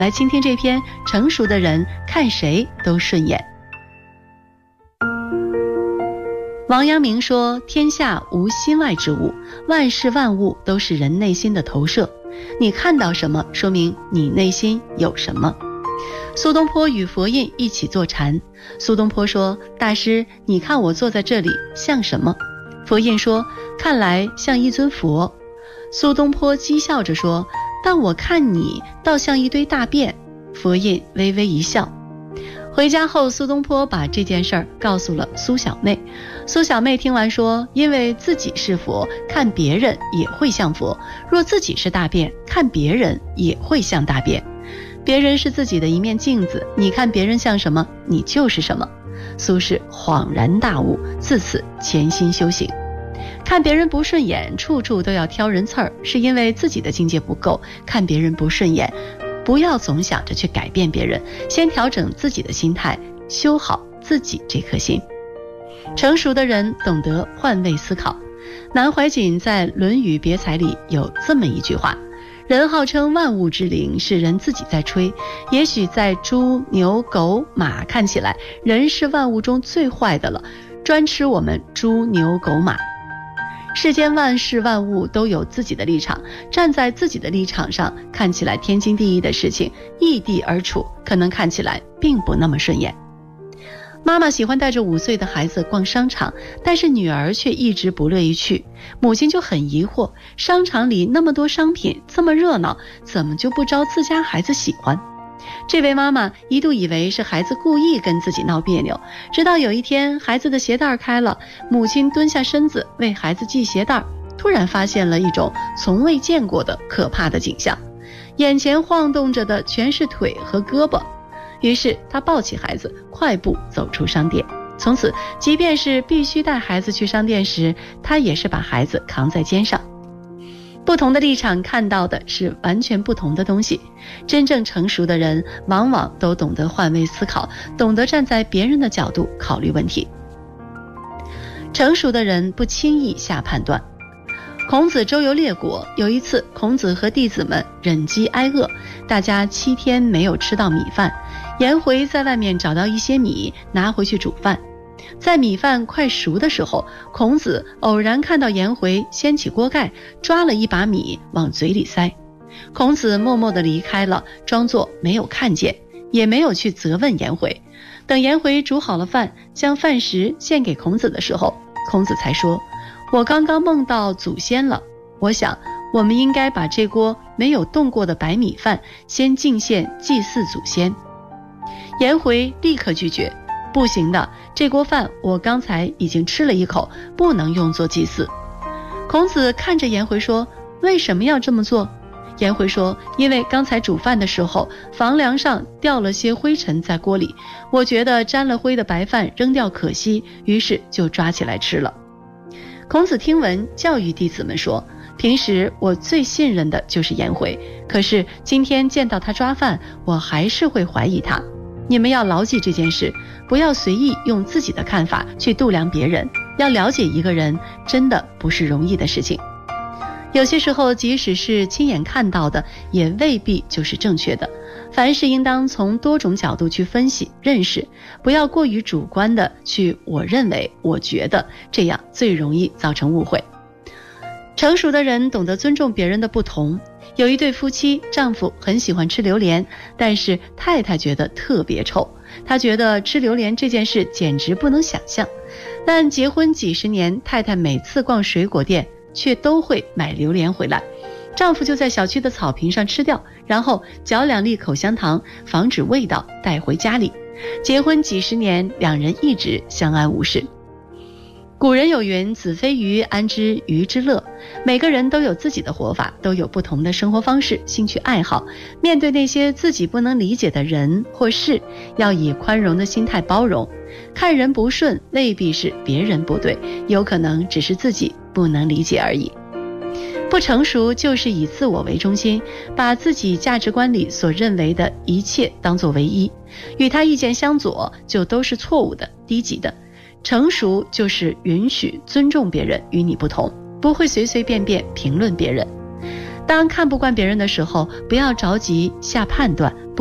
来倾听这篇《成熟的人看谁都顺眼》。王阳明说，天下无心外之物，万事万物都是人内心的投射，你看到什么，说明你内心有什么。苏东坡与佛印一起坐禅，苏东坡说，大师，你看我坐在这里像什么？佛印说，看来像一尊佛。苏东坡讥笑着说，但我看你倒像一堆大便。佛印微微一笑。回家后，苏东坡把这件事儿告诉了苏小妹。苏小妹听完说，因为自己是佛，看别人也会像佛，若自己是大便，看别人也会像大便。别人是自己的一面镜子，你看别人像什么，你就是什么。苏轼恍然大悟，自此潜心修行。看别人不顺眼，处处都要挑人刺儿，是因为自己的境界不够。看别人不顺眼，不要总想着去改变别人，先调整自己的心态，修好自己这颗心。成熟的人懂得换位思考。南怀瑾在《论语别裁》里有这么一句话，人号称万物之灵，是人自己在吹。也许在猪牛狗马看起来，人是万物中最坏的了，专吃我们猪牛狗马。世间万事万物都有自己的立场，站在自己的立场上，看起来天经地义的事情，异地而处，可能看起来并不那么顺眼。妈妈喜欢带着5岁的孩子逛商场，但是女儿却一直不乐意去。母亲就很疑惑，商场里那么多商品，这么热闹，怎么就不招自家孩子喜欢？这位妈妈一度以为是孩子故意跟自己闹别扭，直到有一天孩子的鞋带开了，母亲蹲下身子为孩子系鞋带，突然发现了一种从未见过的可怕的景象，眼前晃动着的全是腿和胳膊。于是她抱起孩子，快步走出商店。从此，即便是必须带孩子去商店时，她也是把孩子扛在肩上。不同的立场看到的是完全不同的东西。真正成熟的人往往都懂得换位思考，懂得站在别人的角度考虑问题。成熟的人不轻易下判断。孔子周游列国，有一次孔子和弟子们忍饥挨饿，大家7天没有吃到米饭。颜回在外面找到一些米，拿回去煮饭。在米饭快熟的时候，孔子偶然看到颜回掀起锅盖，抓了一把米往嘴里塞。孔子默默地离开了，装作没有看见，也没有去责问颜回。等颜回煮好了饭，将饭食献给孔子的时候，孔子才说，我刚刚梦到祖先了，我想我们应该把这锅没有动过的白米饭先敬献祭祀祖先。颜回立刻拒绝，不行的，这锅饭我刚才已经吃了一口，不能用作祭祀。孔子看着颜回说，为什么要这么做？颜回说，因为刚才煮饭的时候，房梁上掉了些灰尘在锅里，我觉得沾了灰的白饭扔掉可惜，于是就抓起来吃了。孔子听闻，教育弟子们说，平时我最信任的就是颜回，可是今天见到他抓饭，我还是会怀疑他。你们要牢记这件事，不要随意用自己的看法去度量别人，要了解一个人真的不是容易的事情。有些时候，即使是亲眼看到的，也未必就是正确的。凡事应当从多种角度去分析认识，不要过于主观的去我认为我觉得，这样最容易造成误会。成熟的人懂得尊重别人的不同。有一对夫妻，丈夫很喜欢吃榴莲，但是太太觉得特别臭，她觉得吃榴莲这件事简直不能想象。但结婚几十年，太太每次逛水果店却都会买榴莲回来，丈夫就在小区的草坪上吃掉，然后嚼2粒口香糖，防止味道带回家里。结婚几十年，两人一直相安无事。古人有云，子非鱼，安知鱼之乐？每个人都有自己的活法，都有不同的生活方式、兴趣爱好。面对那些自己不能理解的人或事，要以宽容的心态包容。看人不顺，未必是别人不对，有可能只是自己不能理解而已。不成熟就是以自我为中心，把自己价值观里所认为的一切当作唯一，与他意见相左就都是错误的、低级的。成熟就是允许、尊重别人与你不同，不会随随便便评论别人。 当看不惯别人的时候，不要着急下判断，